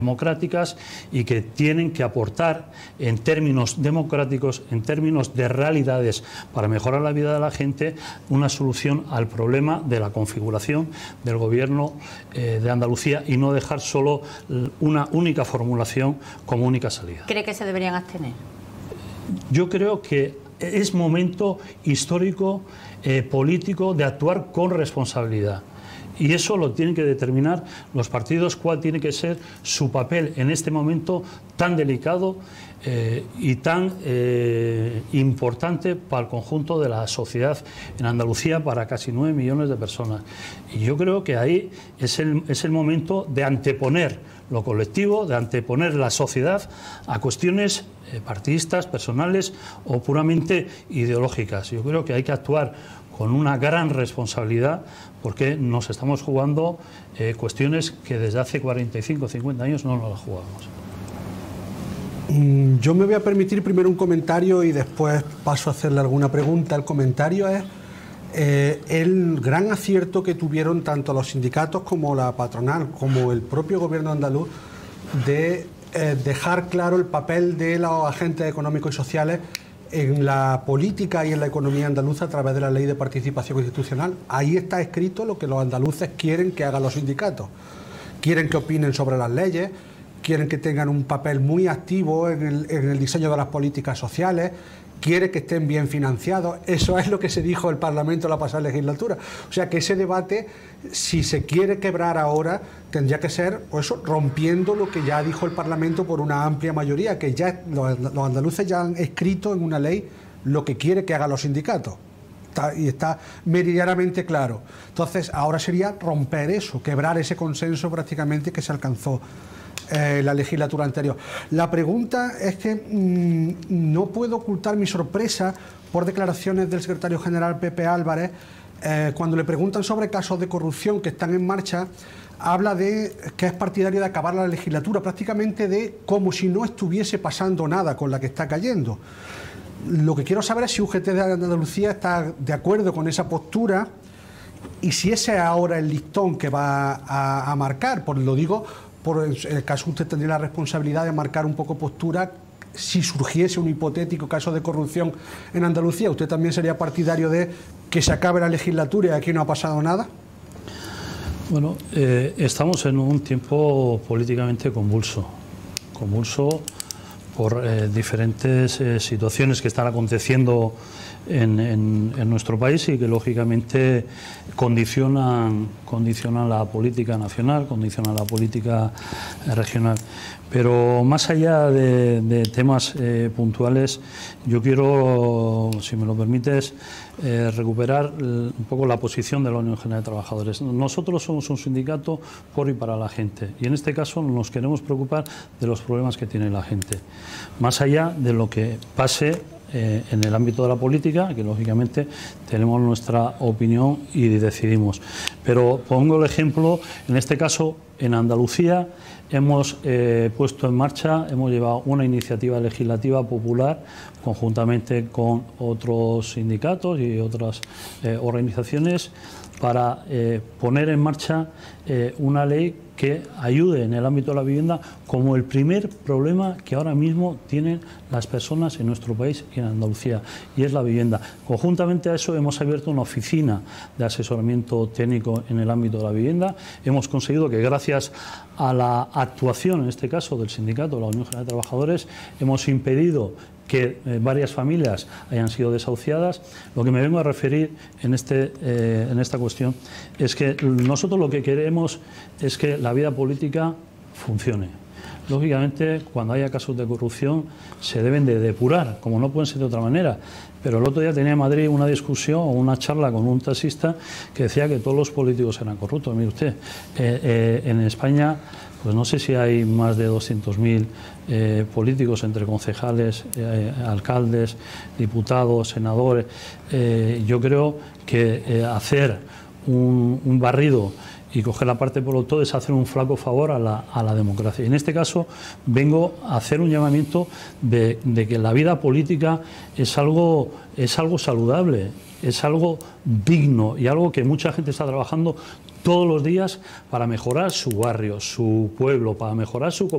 democráticas y que tienen que aportar en términos democráticos, en términos de realidades para mejorar la vida de la gente, una solución al problema de la configuración del gobierno de Andalucía y no dejar solo una única formulación como única salida. ¿Cree que se deberían abstener? Yo creo que es momento histórico, político, de actuar con responsabilidad. Y eso lo tienen que determinar los partidos, cuál tiene que ser su papel en este momento tan delicado y tan importante para el conjunto de la sociedad en Andalucía, para casi 9 millones de personas. Y yo creo que ahí es el momento de anteponer lo colectivo, de anteponer la sociedad a cuestiones partidistas, personales o puramente ideológicas. Yo creo que hay que actuar con una gran responsabilidad, porque nos estamos jugando cuestiones que desde hace 45 o 50 años no nos las jugamos. Yo me voy a permitir primero un comentario y después paso a hacerle alguna pregunta. El comentario es el gran acierto que tuvieron tanto los sindicatos como la patronal, como el propio gobierno andaluz, de dejar claro el papel de los agentes económicos y sociales en la política y en la economía andaluza a través de la Ley de Participación Institucional. Ahí está escrito lo que los andaluces quieren que hagan los sindicatos. Quieren que opinen sobre las leyes, quieren que tengan un papel muy activo en el diseño de las políticas sociales, quiere que estén bien financiados. Eso es lo que se dijo el Parlamento la pasada legislatura. O sea que ese debate, si se quiere quebrar ahora, tendría que ser eso, rompiendo lo que ya dijo el Parlamento por una amplia mayoría, que ya los andaluces ya han escrito en una ley lo que quiere que hagan los sindicatos. Y está meridianamente claro. Entonces ahora sería romper eso, quebrar ese consenso prácticamente que se alcanzó la legislatura anterior. La pregunta es que no puedo ocultar mi sorpresa por declaraciones del secretario general Pepe Álvarez. Cuando le preguntan sobre casos de corrupción que están en marcha, habla de que es partidario de acabar la legislatura, prácticamente de como si no estuviese pasando nada con la que está cayendo. Lo que quiero saber es si UGT de Andalucía está de acuerdo con esa postura y si ese es ahora el listón que va a marcar. Pues lo digo, por el caso usted tendría la responsabilidad de marcar un poco postura si surgiese un hipotético caso de corrupción en Andalucía. ¿Usted también sería partidario de que se acabe la legislatura y aquí no ha pasado nada? Bueno, estamos en un tiempo políticamente convulso por diferentes situaciones que están aconteciendo en nuestro país y que lógicamente condicionan la política nacional, condicionan la política regional. Pero más allá de temas puntuales, yo quiero, si me lo permites, recuperar un poco la posición de la Unión General de Trabajadores. Nosotros somos un sindicato por y para la gente, y en este caso nos queremos preocupar de los problemas que tiene la gente, más allá de lo que pase en el ámbito de la política, que lógicamente tenemos nuestra opinión y decidimos. Pero pongo el ejemplo, en este caso en Andalucía hemos puesto en marcha, hemos llevado una iniciativa legislativa popular conjuntamente con otros sindicatos y otras organizaciones para poner en marcha una ley que ayude en el ámbito de la vivienda como el primer problema que ahora mismo tienen las personas en nuestro país y en Andalucía, y es la vivienda. Conjuntamente a eso hemos abierto una oficina de asesoramiento técnico en el ámbito de la vivienda. Hemos conseguido que gracias a la actuación, en este caso del sindicato, la Unión General de Trabajadores, hemos impedido que varias familias hayan sido desahuciadas. Lo que me vengo a referir en esta cuestión es que nosotros lo que queremos es que la vida política funcione. Lógicamente, cuando haya casos de corrupción se deben de depurar, como no pueden ser de otra manera. Pero el otro día tenía en Madrid una discusión o una charla con un taxista que decía que todos los políticos eran corruptos. Mire usted, en España, pues no sé si hay más de 200.000 políticos entre concejales, alcaldes, diputados, senadores. Yo creo que hacer un barrido y coger la parte por lo todo es hacer un flaco favor a la democracia. Y en este caso vengo a hacer un llamamiento de que la vida política es algo saludable, es algo digno y algo que mucha gente está trabajando todos los días para mejorar su barrio, su pueblo, para mejorar su comunidad.